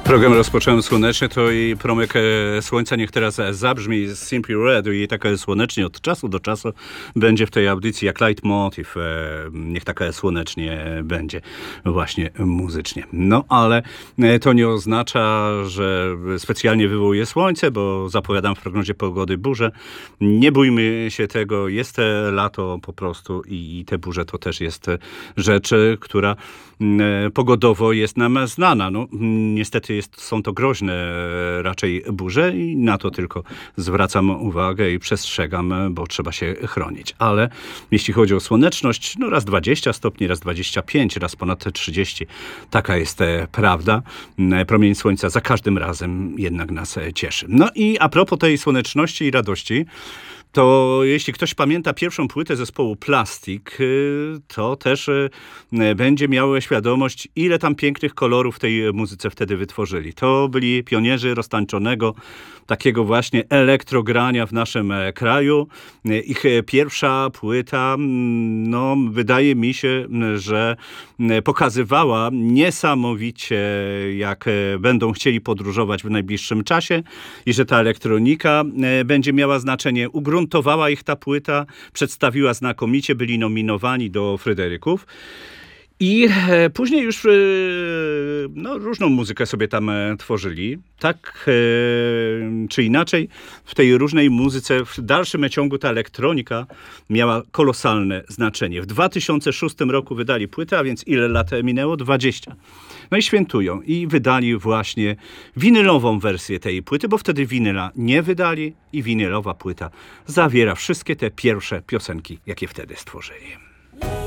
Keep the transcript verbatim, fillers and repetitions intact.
Program rozpocząłem słonecznie, to i promyk e, słońca niech teraz zabrzmi z Simply Red i tak słonecznie od czasu do czasu będzie w tej audycji jak leitmotiv. E, niech tak słonecznie będzie właśnie muzycznie. No ale e, to nie oznacza, że specjalnie wywołuje słońce, bo zapowiadam w prognozie pogody burzę. Nie bójmy się tego, jest lato po prostu i, i te burze to też jest rzecz, która e, pogodowo jest nam znana. No, niestety jest, są to groźne raczej burze i na to tylko zwracam uwagę i przestrzegam, bo trzeba się chronić. Ale jeśli chodzi o słoneczność, no raz dwadzieścia stopni, raz dwadzieścia pięć, raz ponad trzydzieści. Taka jest prawda. Promień słońca za każdym razem jednak nas cieszy. No i a propos tej słoneczności i radości, to jeśli ktoś pamięta pierwszą płytę zespołu Plastik, to też będzie miał świadomość, ile tam pięknych kolorów w tej muzyce wtedy wytworzyli. To byli pionierzy roztańczonego, takiego właśnie elektrogrania w naszym kraju. Ich pierwsza płyta, no wydaje mi się, że pokazywała niesamowicie, jak będą chcieli podróżować w najbliższym czasie i że ta elektronika będzie miała znaczenie. Ugruntowała ich ta płyta, przedstawiła znakomicie, byli nominowani do Fryderyków. I e, później już e, no, różną muzykę sobie tam e, tworzyli. Tak e, czy inaczej, w tej różnej muzyce w dalszym ciągu ta elektronika miała kolosalne znaczenie. W dwa tysiące szóstym roku wydali płytę, a więc ile lat minęło? dwadzieścia. No i świętują. I wydali właśnie winylową wersję tej płyty, bo wtedy winyla nie wydali i winylowa płyta zawiera wszystkie te pierwsze piosenki, jakie wtedy stworzyli.